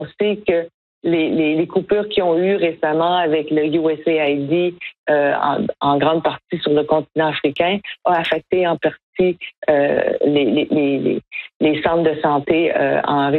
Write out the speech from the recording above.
On sait que les coupures qui ont eu récemment avec le USAID en grande partie sur le continent africain a affecté en partie les centres de santé en